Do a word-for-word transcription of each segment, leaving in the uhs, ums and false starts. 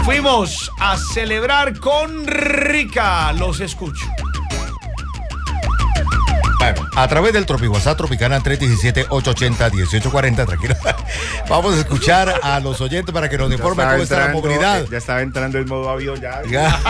fuimos a celebrar con Rica. Los escucho. Bueno, a través del Tropi WhatsApp Tropicana tres uno siete, ocho ocho cero, uno ocho cuatro cero, tranquilo. Vamos a escuchar a los oyentes para que nos informen cómo está la movilidad. Ya estaba entrando el modo avión ya.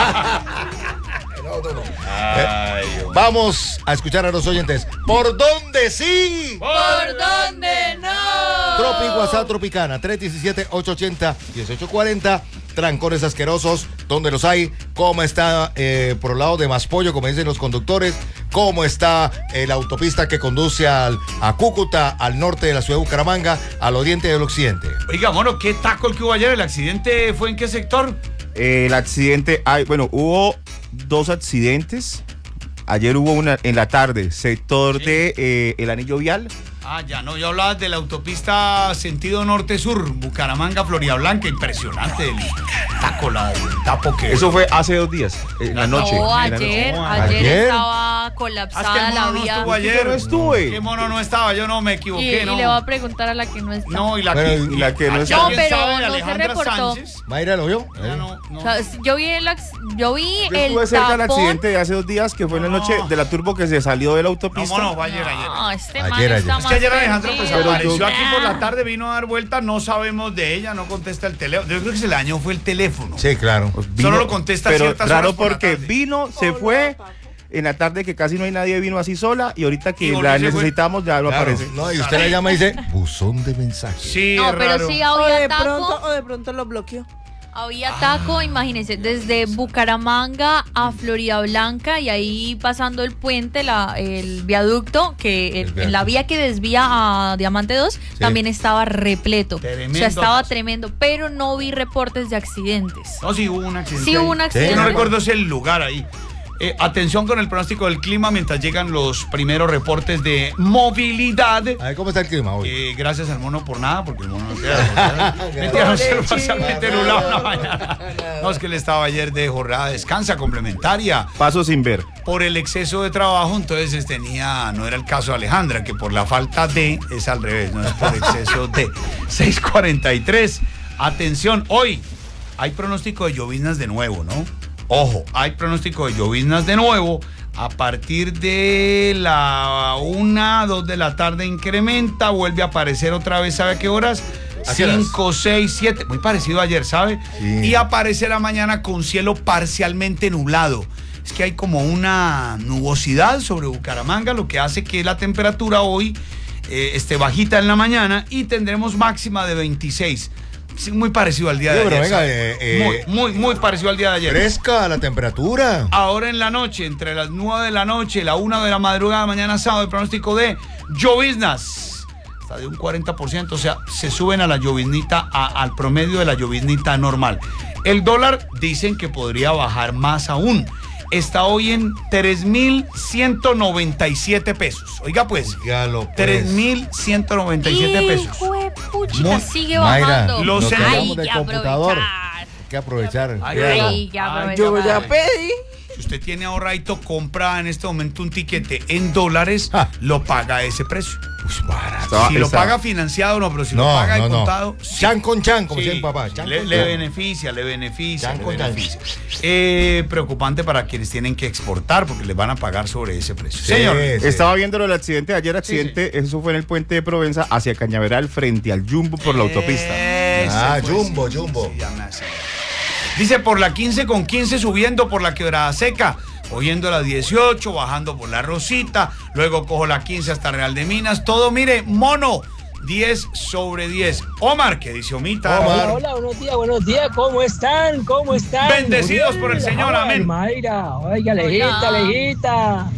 No, no, no. Ay, eh, vamos a escuchar a los oyentes. ¿Por dónde sí? ¿Por dónde no? Tropi WhatsApp Tropicana tres uno siete, ocho ocho cero, uno ocho cuatro cero. Trancones asquerosos, ¿dónde los hay? ¿Cómo está eh, por el lado de Maspollo, como dicen los conductores? ¿Cómo está eh, la autopista que conduce al, a Cúcuta, al norte de la ciudad de Bucaramanga, al oriente del occidente? Oiga, mono, ¿qué taco el que hubo ayer? ¿El accidente fue en qué sector? Eh, el accidente, hay, bueno, hubo dos accidentes. Ayer hubo una en la tarde, sector sí. de eh, el anillo vial. Ah, ya no, yo hablaba de la autopista sentido norte-sur, Bucaramanga, Florida Blanca, impresionante el taco, la, el tapo que... Eso fue hace dos días, en la noche. No, en ayer, la ayer, ¿Ayer? estaba colapsada ah, es que el mono la no vía. estuvo ayer. No estuve. ¿Qué mono no estaba? Yo no me equivoqué, y, ¿no? y le va a preguntar a la que no está. No, y la Pero, que, y la que no está. No, ¿Alguien pero sabe de no se Alejandra reportó. Sánchez? ¿Mayra lo vio? Ella no, no. O sea, yo vi el, yo vi Yo el estuve cerca del tapón. accidente de hace dos días, que fue en la noche de la turbo que se salió de la No, autopista. mono, fue ayer, ayer. No, este Ayer, man ayer. está Es Es que ayer más Alejandra pues perdido. apareció aquí por la tarde, vino a dar vueltas, no sabemos de ella, no contesta el teléfono. Yo creo que se le dañó fue el teléfono. Sí, claro. Solo lo contesta a pero ciertas raro horas por la porque tarde. vino, se fue en la tarde que casi no hay nadie, vino así sola y ahorita que Y volvió la y se fue. necesitamos ya no Claro, aparece. no, y usted la llama y dice, buzón de mensajes. Sí, No, es pero raro. sí O había de taco. pronto, o de pronto lo bloqueó. Había taco, imagínense, desde Bucaramanga a Florida Blanca y ahí pasando el puente, la, el viaducto, que el- El viaducto. en la vía que desvía a Diamante dos, también estaba repleto. Tremendo. O sea, estaba tremendo, pero no vi reportes de accidentes. No, sí hubo un accidente. Sí hubo un ahí. accidente. No recuerdo ese lugar ahí. Eh, atención con el pronóstico del clima mientras llegan los primeros reportes de movilidad. A ver, ¿cómo está el clima hoy? Eh, gracias al mono por nada, porque el mono no queda. Mentira, no se parcialmente nublado en la mañana. No, es que él estaba ayer de jornada de descansa complementaria Paso sin ver. por el exceso de trabajo, entonces tenía, no era el caso de Alejandra, que por la falta de, es al revés, no es por exceso de. seis cuarenta y tres, atención, hoy hay pronóstico de lloviznas de nuevo, ¿no? Ojo, hay pronóstico de lloviznas de nuevo. A partir de la una, dos de la tarde incrementa, vuelve a aparecer otra vez, ¿sabe a qué horas? ¿A qué horas? cinco, seis, siete, muy parecido a ayer, ¿sabe? Sí. Y aparecerá mañana con cielo parcialmente nublado. Es que hay como una nubosidad sobre Bucaramanga, lo que hace que la temperatura hoy eh, esté bajita en la mañana y tendremos máxima de veintiséis. Sí, muy parecido al día de Oye, pero ayer. venga, ¿sabe? eh, eh, muy, muy, muy parecido al día de ayer. Fresca la temperatura. Ahora en la noche, entre las nueve de la noche y la una de la madrugada, mañana sábado, el pronóstico de lloviznas. Está de un cuarenta por ciento, o sea, se suben a la lloviznita, a- al promedio de la lloviznita normal. El dólar dicen que podría bajar más aún. Está hoy en tres mil ciento noventa y siete pesos. Oiga pues, Dígalo, pues. tres mil ciento noventa y siete pesos. Hijo de puchica, Muy- sigue Mayra, bajando. Lo nos sé. quedamos Hay del que computador. aprovechar. Hay que aprovechar. Ay, Dígalo. Hay que aprovechar. Yo ya pedí. Si usted tiene ahorradito, compra en este momento un tiquete en dólares, Ah. lo paga a ese precio. Uy, barato. Estaba- Si lo estaba- paga financiado, no, pero si lo No, paga de no, no. contado, sí. Chan con chan, como Sí, dice mi papá. Chan le, con le chan. beneficia, le beneficia, Chan le con chan. beneficia. Eh, preocupante para quienes tienen que exportar porque les van a pagar sobre ese precio. Sí, Señor, sí. Estaba viendo lo del accidente de ayer, accidente, eso fue en el puente de Provenza hacia Cañaveral frente al Jumbo por la autopista. Ese Ah, fue, Jumbo, sí, Jumbo. se llama así. Dice por la quince con quince subiendo por la Quebrada Seca, oyendo la dieciocho, bajando por la Rosita, luego cojo la quince hasta Real de Minas, todo mire, mono, diez sobre diez. Omar, ¿qué dice Omita? Omar. Hola, hola, buenos días, buenos días, ¿cómo están? ¿Cómo están? Bendecidos por el Señor, Ay, amén. Mayra, oiga, lejita, Hola. lejita.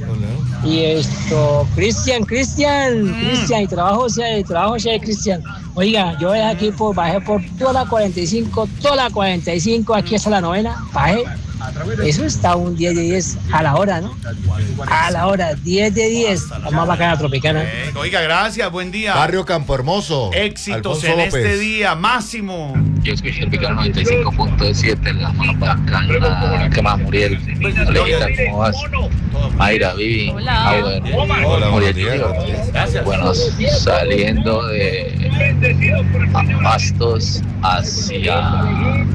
Y esto, Cristian, Cristian, Mm. Cristian, y trabajo sea, y trabajo sea de Cristian. Oiga, yo bajé aquí por, bajé por toda la cuarenta y cinco, toda la cuarenta y cinco, aquí hasta la novena, bajé. Eso está un diez de diez a la hora, ¿no? A la hora, diez de diez. La más bacana tropicana. Eh, oiga, gracias, buen día. Barrio Campo Hermoso. Éxitos Alfonso en López. este día, Máximo. Yo escuché el Picaro noventa y cinco punto siete, la más bacana. ¿Qué más, Muriel? Alejita, ¿cómo vas? Mayra, Vivi, Hola. Auber, Hola, buenos días. Muriel. Gracias. Bueno, saliendo de Pastos hacia